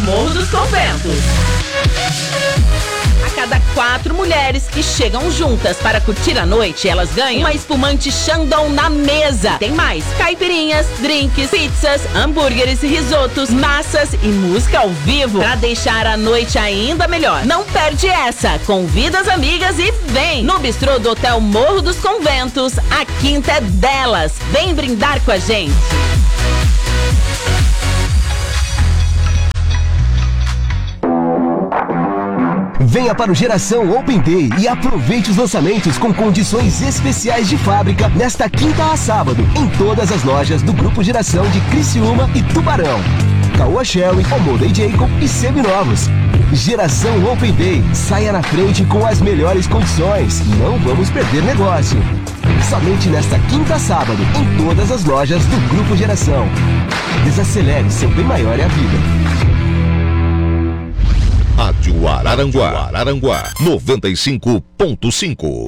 Morro dos Conventos. A cada 4 mulheres que chegam juntas para curtir a noite, elas ganham uma espumante Chandon na mesa. Tem mais: caipirinhas, drinks, pizzas, hambúrgueres, risotos, massas e música ao vivo para deixar a noite ainda melhor. Não perde essa. Convida as amigas e vem! No bistrô do Hotel Morro dos Conventos, a quinta é delas. Vem brindar com a gente. Venha para o Geração Open Day e aproveite os lançamentos com condições especiais de fábrica nesta quinta a sábado em todas as lojas do Grupo Geração de Criciúma e Tubarão. Caoa Sherry, Omoda e Jacob e seminovos. Geração Open Day. Saia na frente com as melhores condições. Não vamos perder negócio. Somente nesta quinta a sábado em todas as lojas do Grupo Geração. Desacelere, seu bem maior é a vida. Rádio Araranguá 95.5.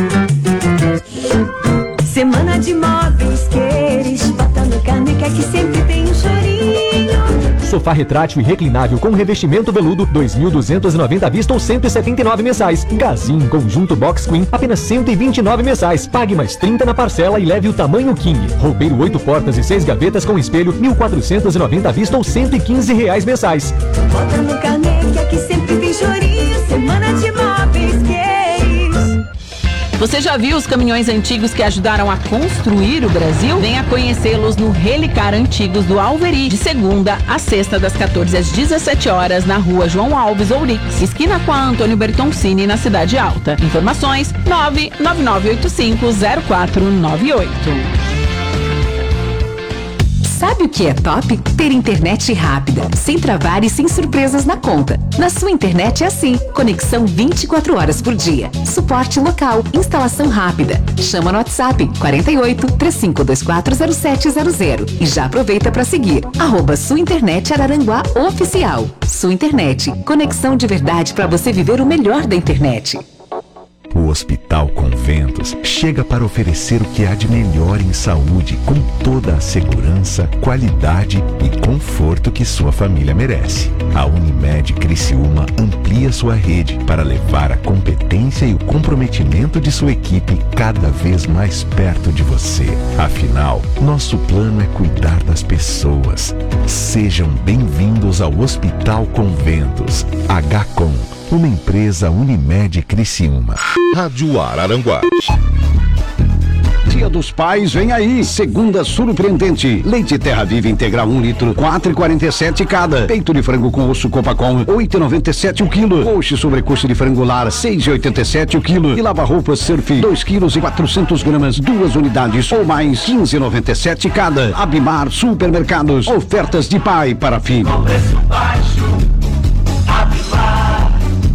Semana de móveis queres, bota no Caneca que sempre tem um chorinho. Sofá retrátil e reclinável com revestimento veludo, 2.290 à vista ou 179 mensais. Gazin conjunto box queen, apenas 129 mensais. Pague mais 30 na parcela e leve o tamanho King. Roupeiro 8 portas e 6 gavetas com espelho, 1.490 à vista ou R$115 mensais. Bota no Caneca que sempre tem chorinho. Semana de móveis queres. Você já viu os caminhões antigos que ajudaram a construir o Brasil? Venha conhecê-los no Relicar Antigos do Alveri, de segunda a sexta, das 14 às 17 horas, na rua João Alves Ourix, esquina com a Antônio Bertoncini, na Cidade Alta. Informações 999850498. Sabe o que é top? Ter internet rápida, sem travar e sem surpresas na conta. Na sua internet é assim: conexão 24 horas por dia, suporte local, instalação rápida. Chama no WhatsApp 48 35240700 e já aproveita para seguir @Sua Internet Araranguá Oficial. Sua Internet, conexão de verdade para você viver o melhor da internet. O Hospital Conventos chega para oferecer o que há de melhor em saúde, com toda a segurança, qualidade e conforto que sua família merece. A Unimed Criciúma amplia sua rede para levar a competência e o comprometimento de sua equipe cada vez mais perto de você. Afinal, nosso plano é cuidar das pessoas. Sejam bem-vindos ao Hospital Conventos. HCOM, uma empresa Unimed Criciúma. Rádio Araranguá. Dia dos Pais vem aí, segunda surpreendente. Leite Terra Viva integral 1 litro, 4,47 cada. Peito de frango com osso Copacom, 8,97 o quilo. Coxa e sobrecoxa de frango lar, 6,87 o quilo. E lava-roupas Surf, 2 quilos e 400 gramas, 2 unidades ou mais, 15,97 cada. Abimar Supermercados, ofertas de pai para filho. Com preço baixo, Abimar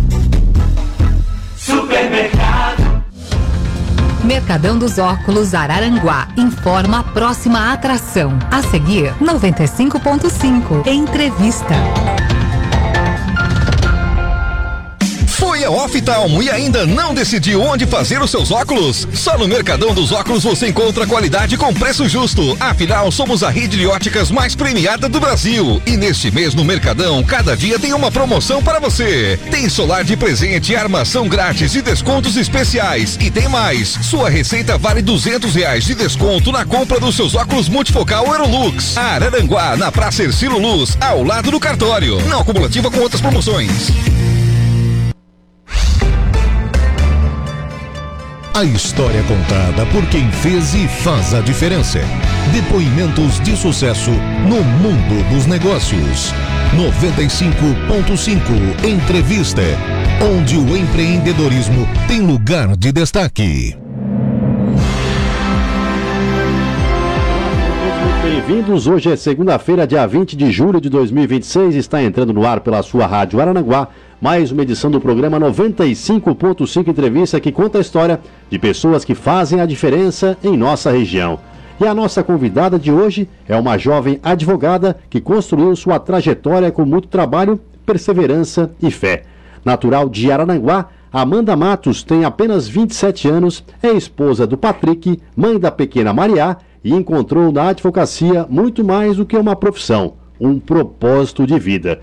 Supermercado. Mercadão dos Óculos Araranguá informa a próxima atração. A seguir, 95.5. Entrevista. Foi a Oftalmo e ainda não decidiu onde fazer os seus óculos? Só no Mercadão dos Óculos você encontra qualidade com preço justo. Afinal, somos a rede de óticas mais premiada do Brasil. E neste mês no Mercadão, cada dia tem uma promoção para você. Tem solar de presente, armação grátis e descontos especiais. E tem mais, sua receita vale R$200 de desconto na compra dos seus óculos multifocal Aerolux. Araranguá, na Praça Ercílio Luz, ao lado do cartório. Não acumulativa com outras promoções. A história contada por quem fez e faz a diferença. Depoimentos de sucesso no mundo dos negócios. 95.5 Entrevista, onde o empreendedorismo tem lugar de destaque. Bem-vindos, hoje é segunda-feira, dia 20 de julho de 2026, está entrando no ar pela sua Rádio Araranguá, mais uma edição do programa 95.5 Entrevista, que conta a história de pessoas que fazem a diferença em nossa região. E a nossa convidada de hoje é uma jovem advogada que construiu sua trajetória com muito trabalho, perseverança e fé. Natural de Araranguá, Amanda Matos tem apenas 27 anos, é esposa do Patrick, mãe da pequena Mariá, e encontrou na advocacia muito mais do que uma profissão, um propósito de vida.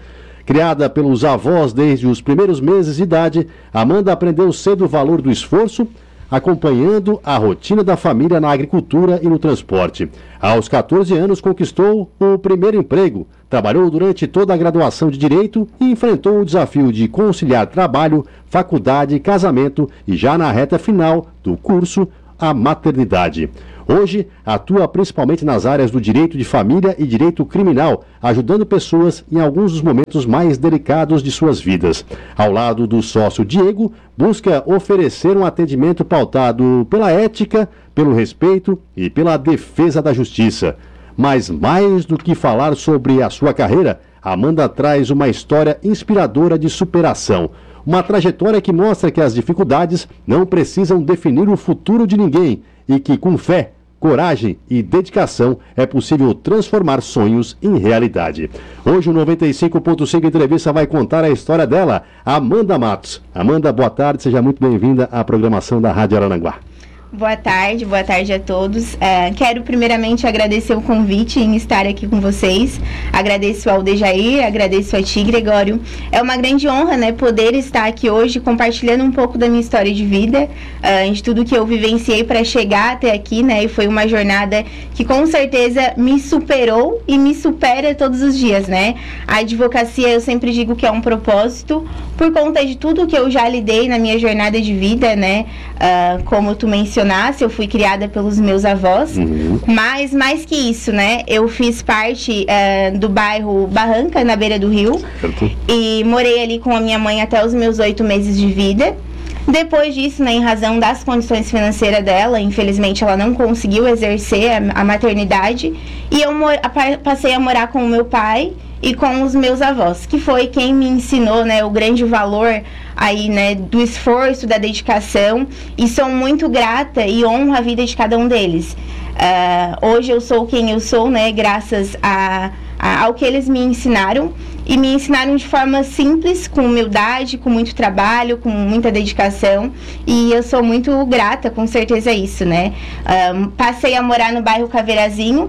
Criada pelos avós desde os primeiros meses de idade, Amanda aprendeu cedo o valor do esforço, acompanhando a rotina da família na agricultura e no transporte. Aos 14 anos, conquistou o primeiro emprego, trabalhou durante toda a graduação de Direito e enfrentou o desafio de conciliar trabalho, faculdade, casamento e, já na reta final do curso, a maternidade. Hoje, atua principalmente nas áreas do direito de família e direito criminal, ajudando pessoas em alguns dos momentos mais delicados de suas vidas. Ao lado do sócio Diego, busca oferecer um atendimento pautado pela ética, pelo respeito e pela defesa da justiça. Mas mais do que falar sobre a sua carreira, Amanda traz uma história inspiradora de superação. Uma trajetória que mostra que as dificuldades não precisam definir o futuro de ninguém e que, com fé, coragem e dedicação, é possível transformar sonhos em realidade. Hoje o 95.5 Entrevista vai contar a história dela, Amanda Matos. Amanda, boa tarde, seja muito bem-vinda à programação da Rádio Araranguá. Boa tarde a todos. Quero primeiramente agradecer o convite em estar aqui com vocês. Agradeço ao Dejair, agradeço a ti, Gregório. É uma grande honra, né, poder estar aqui hoje compartilhando um pouco da minha história de vida, de tudo que eu vivenciei para chegar até aqui, né, e foi uma jornada que com certeza me superou e me supera todos os dias, né. A advocacia, eu sempre digo que é um propósito, por conta de tudo que eu já lidei na minha jornada de vida, né, como tu mencionaste, eu fui criada pelos meus avós, mas mais que isso, né, eu fiz parte do bairro Barranca, na beira do rio, e morei ali com a minha mãe até os meus 8 meses de vida. Depois disso, né, em razão das condições financeiras dela, infelizmente ela não conseguiu exercer a maternidade, e eu passei a morar com o meu pai e com os meus avós, que foi quem me ensinou, né, o grande valor aí, né, do esforço, da dedicação, e sou muito grata e honro a vida de cada um deles. Hoje eu sou quem eu sou, né, graças ao que eles me ensinaram, e me ensinaram de forma simples, com humildade, com muito trabalho, com muita dedicação, e eu sou muito grata, com certeza, a isso, né. Passei a morar no bairro Caveirazinho,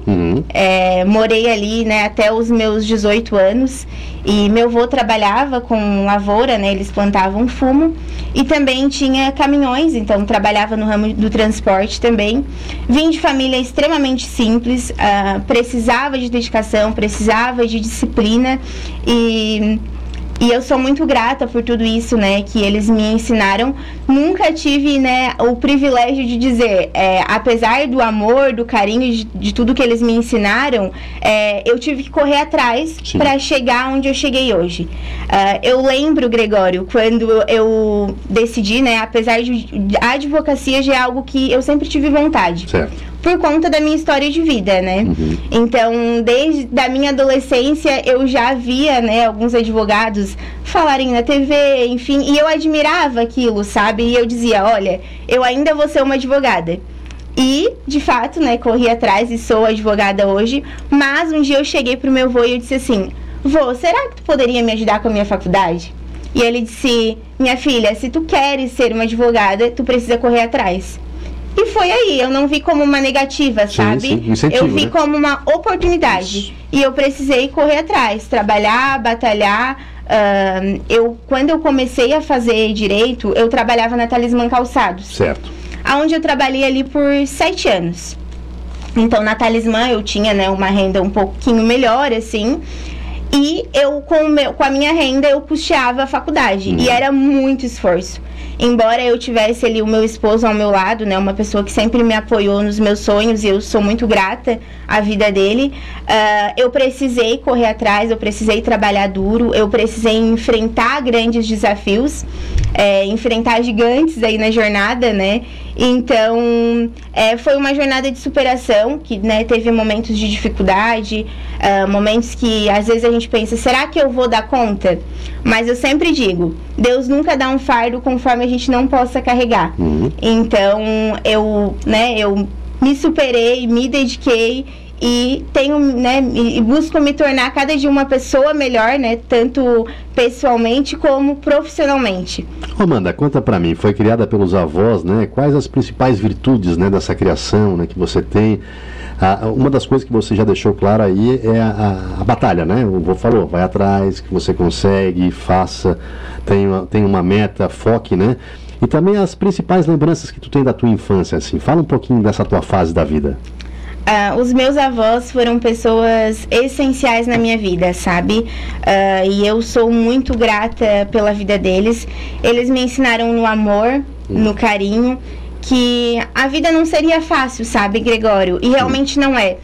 morei ali, né, até os meus 18 anos, e meu avô trabalhava com lavoura, né, eles plantavam fumo, e também tinha caminhões, então trabalhava no ramo do transporte também. Vim de família extremamente simples, precisava de dedicação, precisava de disciplina, e eu sou muito grata por tudo isso, né, que eles me ensinaram. Nunca tive, né, o privilégio de dizer, apesar do amor, do carinho, de tudo que eles me ensinaram, eu tive que correr atrás para chegar onde eu cheguei hoje. Eu lembro, Gregório, quando eu decidi, né, apesar de a advocacia já é algo que eu sempre tive vontade. Certo. Por conta da minha história de vida, né? Então, desde a minha adolescência, eu já via, né, alguns advogados falarem na TV, enfim, e eu admirava aquilo, sabe? E eu dizia, olha, eu ainda vou ser uma advogada. E, de fato, né, corri atrás e sou advogada hoje, mas um dia eu cheguei pro meu avô e eu disse assim, vô, será que tu poderia me ajudar com a minha faculdade? E ele disse, minha filha, se tu queres ser uma advogada, tu precisa correr atrás. E foi aí, eu não vi como uma negativa, sabe? Sim, incentivo, eu vi, né, como uma oportunidade. Isso. E eu precisei correr atrás, trabalhar, batalhar. Quando eu comecei a fazer direito, eu trabalhava na Talismã Calçados. Certo. Onde eu trabalhei ali por 7 anos. Então, na Talismã eu tinha, né, uma renda um pouquinho melhor, assim. E eu, com a minha renda, eu custeava a faculdade. E era muito esforço. Embora eu tivesse ali o meu esposo ao meu lado, né, uma pessoa que sempre me apoiou nos meus sonhos, e eu sou muito grata à vida dele, eu precisei correr atrás, eu precisei trabalhar duro, eu precisei enfrentar grandes desafios, enfrentar gigantes aí na jornada, né. Então, foi uma jornada de superação, que, né, teve momentos de dificuldade, momentos que às vezes a gente pensa, será que eu vou dar conta? Mas eu sempre digo, Deus nunca dá um fardo conforme a gente não possa carregar. Então, eu me superei, me dediquei e tenho, né, e busco me tornar cada dia uma pessoa melhor, né, tanto pessoalmente como profissionalmente. Amanda, conta pra mim, foi criada pelos avós, né? Quais as principais virtudes, né, dessa criação, né, que você tem? Uma das coisas que você já deixou claro aí é a batalha, né? O vô falou, vai atrás, que você consegue, faça, tem uma meta, foque, né? E também as principais lembranças que tu tem da tua infância, assim. Fala um pouquinho dessa tua fase da vida. Os meus avós foram pessoas essenciais na minha vida, sabe? E eu sou muito grata pela vida deles. Eles me ensinaram no amor, no carinho, que a vida não seria fácil, sabe, Gregório? E realmente não é.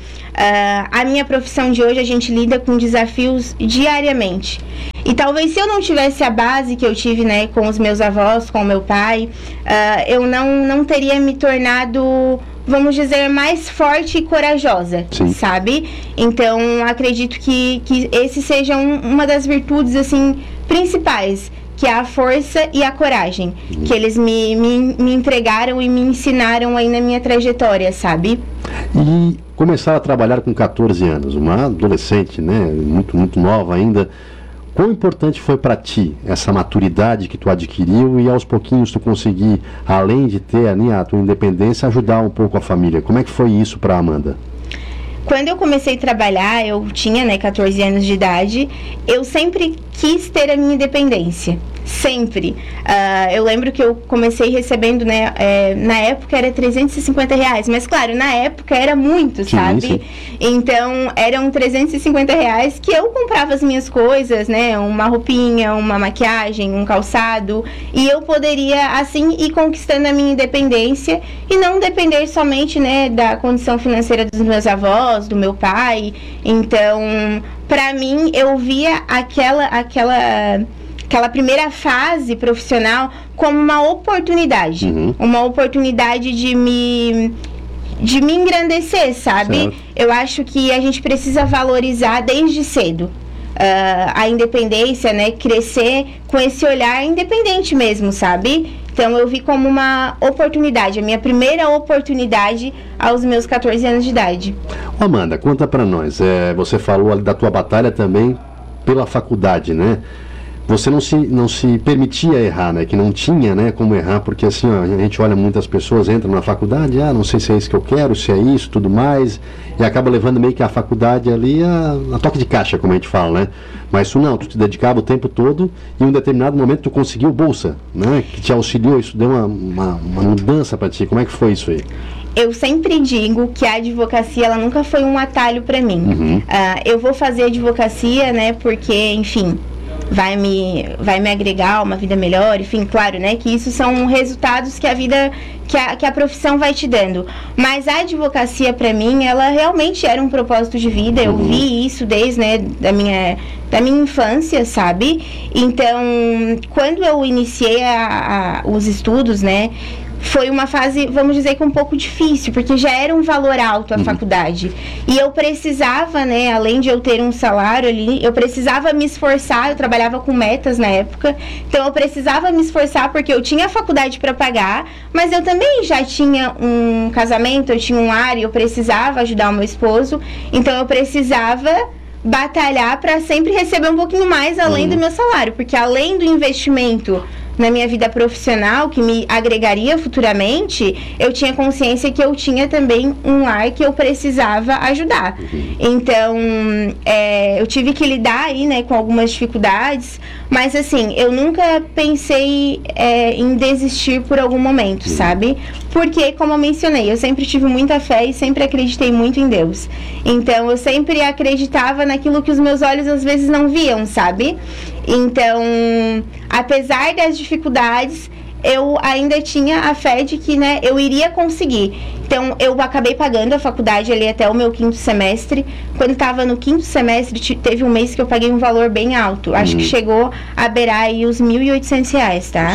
A minha profissão de hoje, a gente lida com desafios diariamente. E talvez se eu não tivesse a base que eu tive, né, com os meus avós, com o meu pai, eu não teria me tornado, vamos dizer, mais forte e corajosa, sabe? Então, acredito que esse seja uma das virtudes, assim, principais, que é a força e a coragem, que eles me entregaram e me ensinaram aí na minha trajetória, sabe? E começar a trabalhar com 14 anos, uma adolescente, né, muito nova ainda. Quão importante foi para ti essa maturidade que tu adquiriu e aos pouquinhos tu conseguir, além de ter ali a tua independência, ajudar um pouco a família? Como é que foi isso para Amanda? Quando eu comecei a trabalhar, eu tinha, né, 14 anos de idade, eu sempre quis ter a minha independência. Sempre. Eu lembro que eu comecei recebendo, né, na época era R$350, mas claro, na época era muito, sabe? Sim. Então, eram R$350 que eu comprava as minhas coisas, né, uma roupinha, uma maquiagem, um calçado, e eu poderia, assim, ir conquistando a minha independência e não depender somente, né, da condição financeira dos meus avós, do meu pai. Então, pra mim, eu via aquela primeira fase profissional como uma oportunidade. Uma oportunidade de me engrandecer, sabe? Certo. Eu acho que a gente precisa valorizar desde cedo a independência, né? Crescer com esse olhar independente mesmo, sabe? Então eu vi como uma oportunidade, a minha primeira oportunidade aos meus 14 anos de idade. Amanda, conta pra nós, você falou ali da tua batalha também pela faculdade, né? Você não se permitia errar, né? Que não tinha, né, como errar, porque assim, ó, a gente olha muitas pessoas, entram na faculdade, não sei se é isso que eu quero, se é isso, tudo mais, e acaba levando meio que a faculdade ali a toque de caixa, como a gente fala, né? Mas tu não, tu te dedicava o tempo todo e em um determinado momento tu conseguiu bolsa, né? Que te auxiliou, isso deu uma mudança pra ti. Como é que foi isso aí? Eu sempre digo que a advocacia, ela nunca foi um atalho pra mim. Eu vou fazer advocacia, né, porque, enfim, vai me agregar uma vida melhor, enfim, claro, né, que isso são resultados que a vida, que a profissão vai te dando. Mas a advocacia, pra mim, ela realmente era um propósito de vida. Eu vi isso desde, né, da minha infância, sabe? Então, quando eu iniciei os estudos, né, foi uma fase, vamos dizer que um pouco difícil, porque já era um valor alto a faculdade. E eu precisava, né, além de eu ter um salário ali, eu precisava me esforçar, eu trabalhava com metas na época, então eu precisava me esforçar porque eu tinha a faculdade para pagar, mas eu também já tinha um casamento, eu tinha um lar e eu precisava ajudar o meu esposo, então eu precisava batalhar para sempre receber um pouquinho mais além do meu salário, porque além do investimento na minha vida profissional, que me agregaria futuramente, eu tinha consciência que eu tinha também um lar que eu precisava ajudar. Então, eu tive que lidar aí, né, com algumas dificuldades, mas assim, eu nunca pensei em desistir por algum momento, sabe? Porque, como eu mencionei, eu sempre tive muita fé e sempre acreditei muito em Deus. Então, eu sempre acreditava naquilo que os meus olhos às vezes não viam, sabe? Então, apesar das dificuldades, eu ainda tinha a fé de que, né, eu iria conseguir. Então, eu acabei pagando a faculdade ali até o meu 5º semestre. Quando estava no 5º semestre, teve um mês que eu paguei um valor bem alto. Acho que chegou a beirar aí os R$1.800, tá?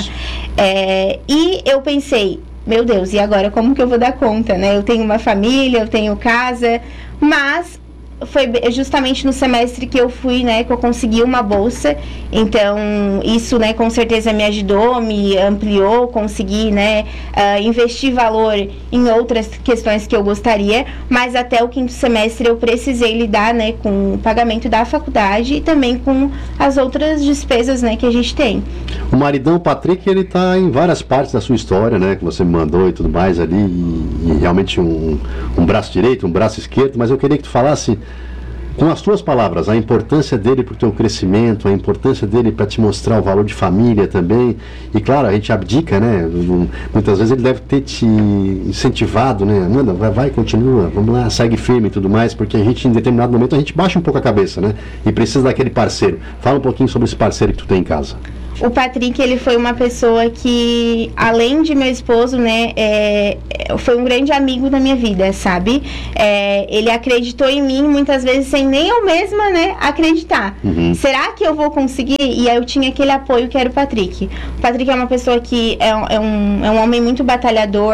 E eu pensei, meu Deus, e agora como que eu vou dar conta, né? Eu tenho uma família, eu tenho casa, mas foi justamente no semestre que eu fui, né, que eu consegui uma bolsa. Então, isso, né, com certeza me ajudou, me ampliou, consegui, né, investir valor em outras questões que eu gostaria, mas até o 5º semestre eu precisei lidar, né, com o pagamento da faculdade e também com as outras despesas, né, que a gente tem. O maridão, Patrick, ele tá em várias partes da sua história, né, que você me mandou e tudo mais ali, e realmente um braço direito, um braço esquerdo, mas eu queria que tu falasse com as tuas palavras, a importância dele para o teu crescimento, a importância dele para te mostrar o valor de família também. E claro, a gente abdica, né? Muitas vezes ele deve ter te incentivado, né? Manda, vai, continua, vamos lá, segue firme e tudo mais, porque a gente, em determinado momento, a gente baixa um pouco a cabeça, né? E precisa daquele parceiro. Fala um pouquinho sobre esse parceiro que tu tem em casa. O Patrick, ele foi uma pessoa que, além de meu esposo, né, foi um grande amigo da minha vida, sabe? Ele acreditou em mim muitas vezes sem nem eu mesma, né, acreditar. Será que eu vou conseguir? E aí eu tinha aquele apoio que era o Patrick. O Patrick é uma pessoa que é um homem muito batalhador,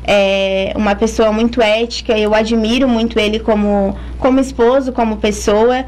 uma pessoa muito ética. Eu admiro muito ele como esposo, como pessoa.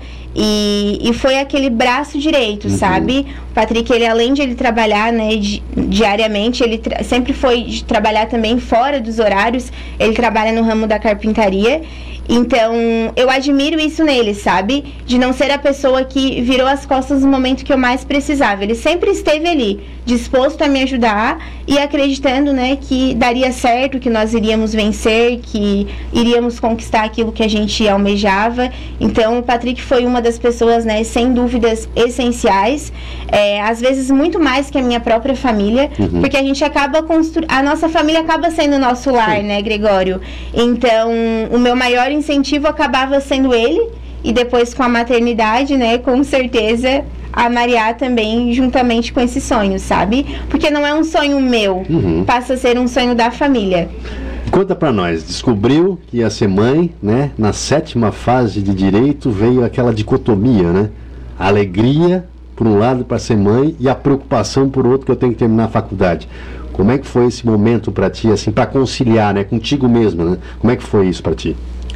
E foi aquele braço direito, sabe? O Patrick, ele, além de ele trabalhar, né, diariamente, ele sempre foi de trabalhar também fora dos horários. Ele trabalha no ramo da carpintaria. Então, eu admiro isso nele, sabe? De não ser a pessoa que virou as costas no momento que eu mais precisava. Ele sempre esteve ali, disposto a me ajudar e acreditando, né, que daria certo, que nós iríamos vencer, que iríamos conquistar aquilo que a gente almejava. Então, o Patrick foi uma das pessoas, né, sem dúvidas, essenciais. Às vezes, muito mais que a minha própria família, porque a gente acaba a nossa família acaba sendo o nosso lar, né, Gregório? Então, o meu maior incentivo acabava sendo ele, e depois com a maternidade, né, com certeza a Mariá também, juntamente com esse sonho, sabe? Porque não é um sonho meu, passa a ser um sonho da família. Conta pra nós, descobriu que ia ser mãe, né? Na 7ª fase de direito veio aquela dicotomia, né? A alegria por um lado para ser mãe e a preocupação por outro, que eu tenho que terminar a faculdade. Como é que foi esse momento pra ti, assim, pra conciliar, né? Contigo mesma, né? Como é que foi isso pra ti?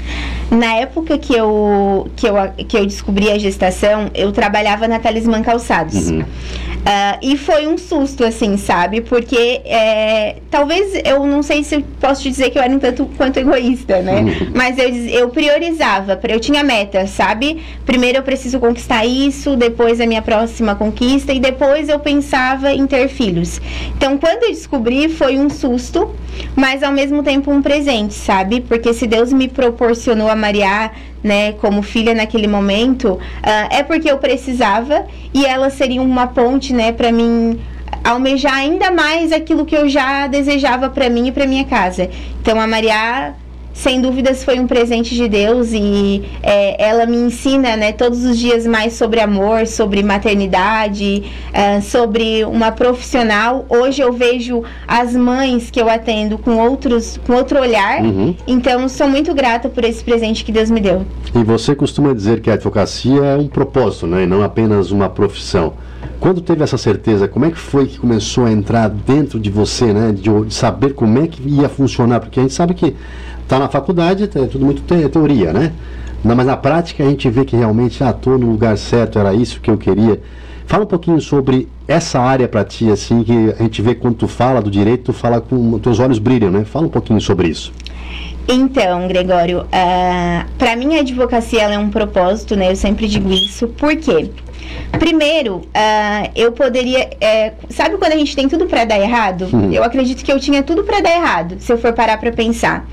Na época que eu descobri a gestação, eu trabalhava na Talismã Calçados. E foi um susto, assim, sabe? Porque talvez, eu não sei se eu posso te dizer que eu era um tanto quanto egoísta, né? Mas eu priorizava, eu tinha meta, sabe? Primeiro eu preciso conquistar isso, depois a minha próxima conquista, e depois eu pensava em ter filhos. Então, quando eu descobri, foi um susto, mas ao mesmo tempo um presente, sabe? Porque se Deus me proporcionou a Mariá, né, como filha naquele momento, é porque eu precisava, e ela seria uma ponte, né, para mim almejar ainda mais aquilo que eu já desejava para mim e para minha casa. Então a Mariá, sem dúvidas, foi um presente de Deus, e ela me ensina, né, todos os dias mais sobre amor, sobre maternidade, sobre uma profissional. Hoje eu vejo as mães que eu atendo com outro olhar. Então sou muito grata por esse presente que Deus me deu. E você costuma dizer que a advocacia é um propósito, né, e não apenas uma profissão. Quando teve essa certeza, como é que foi que começou a entrar dentro de você, né, de saber como é que ia funcionar? Porque a gente sabe que está na faculdade, é tudo muito teoria, né? Mas na prática a gente vê que realmente, estou no lugar certo, era isso que eu queria. Fala um pouquinho sobre essa área para ti, assim, que a gente vê quando tu fala do direito, tu fala com teus olhos brilham, né? Fala um pouquinho sobre isso. Então, Gregório, para mim a advocacia, ela é um propósito, né? Eu sempre digo isso. Por quê? Primeiro, eu poderia... sabe quando a gente tem tudo para dar errado? Eu acredito que eu tinha tudo para dar errado, se eu for parar para pensar.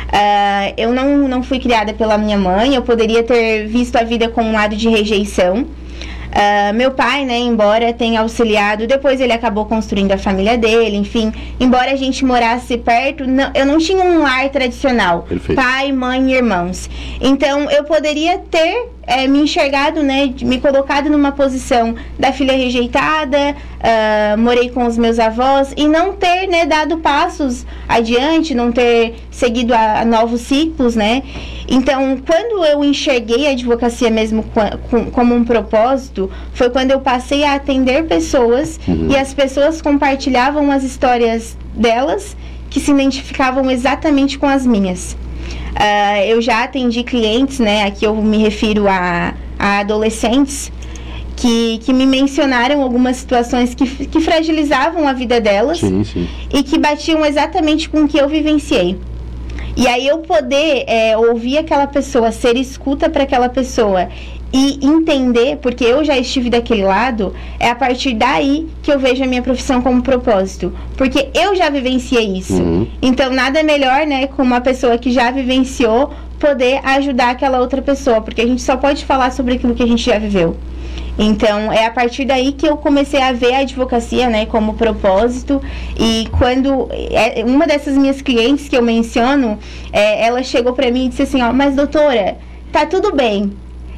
Eu não fui criada pela minha mãe, eu poderia ter visto a vida como um lado de rejeição. Meu pai, né, embora tenha auxiliado, depois ele acabou construindo a família dele, enfim, embora a gente morasse perto, eu não tinha um lar tradicional. Perfeito. Pai, mãe e irmãos. Então eu poderia ter me enxergado, né, me colocado numa posição da filha rejeitada, morei com os meus avós, e não ter, né, dado passos adiante, não ter seguido a novos ciclos, né. Então, quando eu enxerguei a advocacia mesmo como um propósito, foi quando eu passei a atender pessoas, e as pessoas compartilhavam as histórias delas, que se identificavam exatamente com as minhas. Eu já atendi clientes, né? Aqui eu me refiro a adolescentes que me mencionaram algumas situações que fragilizavam a vida delas. Sim, sim. E que batiam exatamente com o que eu vivenciei. E aí eu poder ouvir aquela pessoa, ser escuta para aquela pessoa e entender, porque eu já estive daquele lado, é a partir daí que eu vejo a minha profissão como propósito. Porque eu já vivenciei isso. Então nada melhor, né, como uma pessoa que já vivenciou, poder ajudar aquela outra pessoa. Porque a gente só pode falar sobre aquilo que a gente já viveu. Então, é a partir daí que eu comecei a ver a advocacia, né, como propósito. E quando uma dessas minhas clientes que eu menciono, ela chegou pra mim e disse assim, ó, mas doutora, tá tudo bem.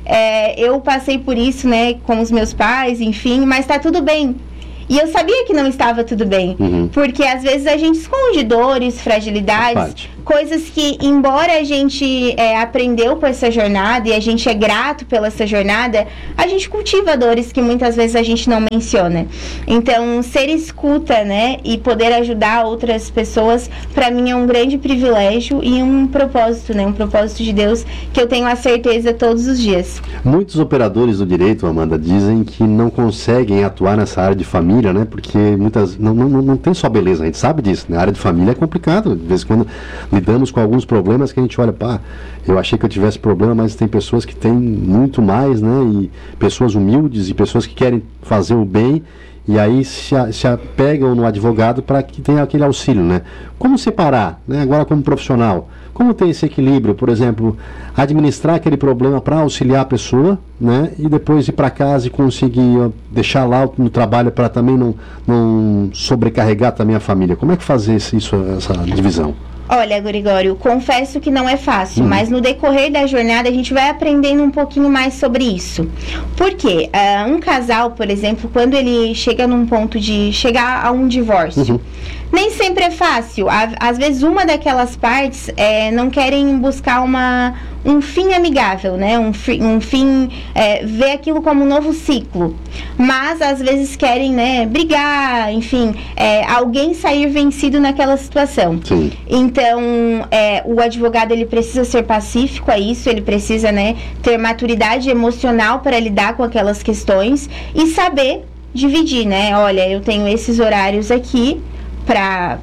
Eu passei por isso, né, com os meus pais, enfim, mas tá tudo bem. E eu sabia que não estava tudo bem, porque às vezes a gente esconde dores, fragilidades, coisas que, embora a gente aprendeu com essa jornada e a gente é grato pela essa jornada, a gente cultiva dores que muitas vezes a gente não menciona. Então, ser escuta, né, e poder ajudar outras pessoas, para mim é um grande privilégio e um propósito, né, um propósito de Deus que eu tenho a certeza todos os dias. Muitos operadores do direito, Amanda, dizem que não conseguem atuar nessa área de família, né? Porque não tem só beleza, a gente sabe disso, né? A área de família é complicado, de vez em quando lidamos com alguns problemas que a gente olha, eu achei que eu tivesse problema, mas tem pessoas que têm muito mais, né? E pessoas humildes e pessoas que querem fazer o bem e aí se apegam no advogado para que tenha aquele auxílio, né? Como separar, né? Agora como profissional, como ter esse equilíbrio, por exemplo, administrar aquele problema para auxiliar a pessoa, né? E depois ir para casa e conseguir deixar lá no trabalho para também não sobrecarregar também a família. Como é que fazer essa divisão? Olha, Gregório, confesso que não é fácil, mas no decorrer da jornada a gente vai aprendendo um pouquinho mais sobre isso. Por quê? Um casal, por exemplo, quando ele chega num ponto de chegar a um divórcio, nem sempre é fácil. Às vezes uma daquelas partes não querem buscar um fim amigável, né? Um fim, ver aquilo como um novo ciclo. Mas às vezes querem, né, brigar, enfim, alguém sair vencido naquela situação. Sim. Então, o advogado ele precisa ser pacífico a isso, ele precisa, né, ter maturidade emocional para lidar com aquelas questões e saber dividir, né? Olha, eu tenho esses horários aqui para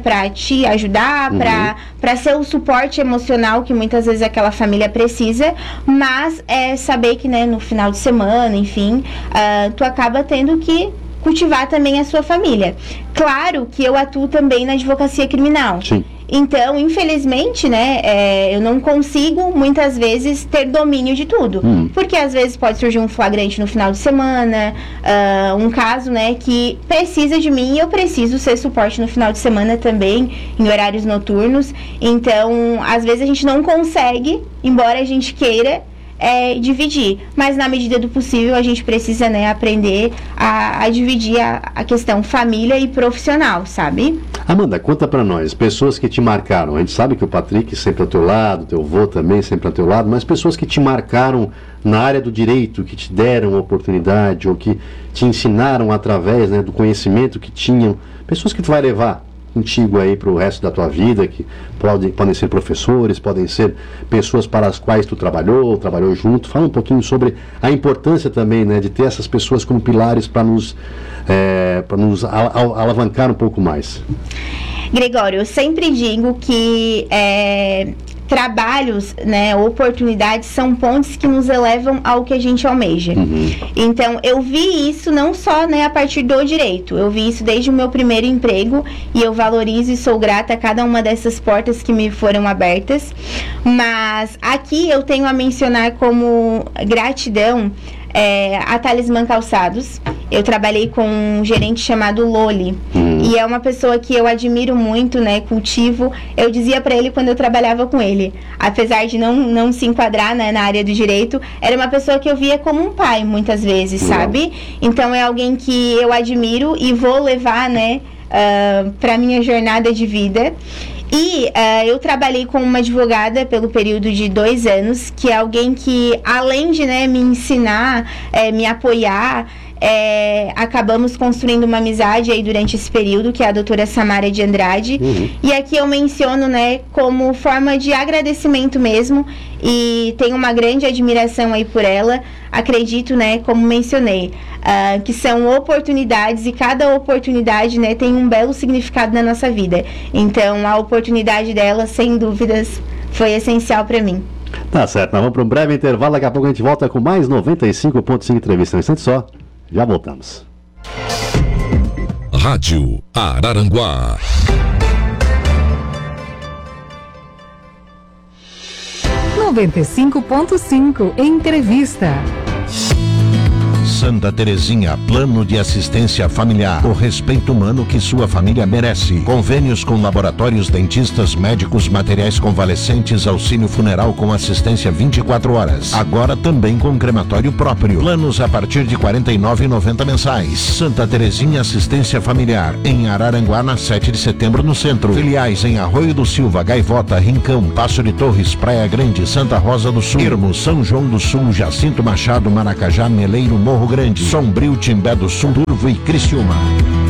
te ajudar, para ser o suporte emocional que muitas vezes aquela família precisa, mas saber que, né, no final de semana, enfim, tu acaba tendo que cultivar também a sua família. Claro que eu atuo também na advocacia criminal. Sim. Então, infelizmente, né, eu não consigo, muitas vezes, ter domínio de tudo. Porque, às vezes, pode surgir um flagrante no final de semana, um caso, né, que precisa de mim e eu preciso ser suporte no final de semana também, em horários noturnos. Então, às vezes, a gente não consegue, embora a gente queira, dividir. Mas, na medida do possível, a gente precisa, né, aprender a dividir a questão família e profissional, sabe? Amanda, conta pra nós, pessoas que te marcaram. A gente sabe que o Patrick sempre ao teu lado, teu avô também sempre ao teu lado, mas pessoas que te marcaram na área do direito, que te deram oportunidade ou que te ensinaram através, né, do conhecimento que tinham, pessoas que tu vai levar contigo aí para o resto da tua vida, que podem ser professores, podem ser pessoas para as quais tu trabalhou junto. Fala um pouquinho sobre a importância também, né, de ter essas pessoas como pilares para nos alavancar um pouco mais. Gregório, eu sempre digo que trabalhos, né, oportunidades são pontes que nos elevam ao que a gente almeja. Então, eu vi isso não só, né, a partir do direito, eu vi isso desde o meu primeiro emprego e eu valorizo e sou grata a cada uma dessas portas que me foram abertas, mas aqui eu tenho a mencionar como gratidão a Talismã Calçados. Eu trabalhei com um gerente chamado Loli, e é uma pessoa que eu admiro muito, né, cultivo. Eu dizia pra ele quando eu trabalhava com ele, apesar de não se enquadrar, né, na área do direito, era uma pessoa que eu via como um pai, muitas vezes, sabe? Então é alguém que eu admiro e vou levar, né, pra minha jornada de vida. E eu trabalhei com uma advogada pelo período de 2 anos, que é alguém que, além de, né, me ensinar, me apoiar, acabamos construindo uma amizade aí durante esse período, que é a doutora Samária de Andrade. E aqui eu menciono, né, como forma de agradecimento mesmo, e tenho uma grande admiração aí por ela. Acredito, né, como mencionei, que são oportunidades, e cada oportunidade, né, tem um belo significado na nossa vida. Então, a oportunidade dela, sem dúvidas, foi essencial para mim. Tá certo, nós vamos para um breve intervalo, daqui a pouco a gente volta com mais 95.5 entrevista. Um instante só, já voltamos. Rádio Araranguá. Entrevista. Santa Terezinha, plano de assistência familiar. O respeito humano que sua família merece. Convênios com laboratórios, dentistas, médicos, materiais convalescentes, auxílio funeral com assistência 24 horas. Agora também com crematório próprio. Planos a partir de R$ 49,90 mensais. Santa Terezinha Assistência Familiar. Em Araranguá, na 7 de setembro, no centro. Filiais em Arroio do Silva, Gaivota, Rincão, Passo de Torres, Praia Grande, Santa Rosa do Sul, Irmo, São João do Sul, Jacinto Machado, Maracajá, Meleiro, Morro Grande, Sombrio, Timbé do Sul, Turvo e Criciúma.